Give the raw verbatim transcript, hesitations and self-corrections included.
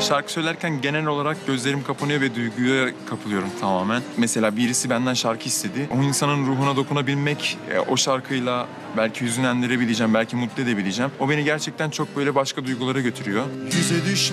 Şarkı söylerken genel olarak gözlerim kapanıyor ve duyguya kapılıyorum tamamen. Mesela birisi benden şarkı istedi. O insanın ruhuna dokunabilmek, e, o şarkıyla belki hüzünlendirebileceğim, belki mutlu edebileceğim. O beni gerçekten çok böyle başka duygulara götürüyor. Yüze düş